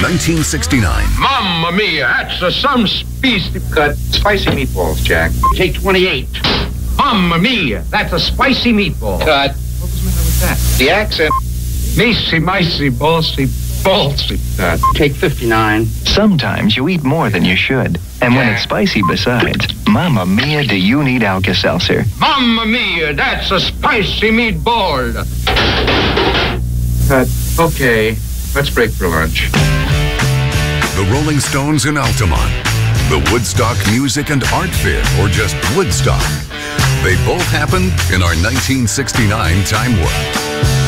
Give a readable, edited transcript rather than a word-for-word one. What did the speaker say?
1969. Mamma mia, that's some species. Cut spicy meatballs, Jack. Take 28. Mamma mia, that's a spicy meatball. Cut. What was the matter with that? The accent. Missy, micey, ballsy, ballsy. Cut. Take 59. Sometimes you eat more than you should. And when it's spicy besides, Mamma Mia, do you need Alka-Seltzer? Mamma mia, that's a spicy meatball. Cut. Okay, let's break for lunch. The Rolling Stones in Altamont. The Woodstock Music and Art Fair, or just Woodstock. They both happened in our 1969 time warp.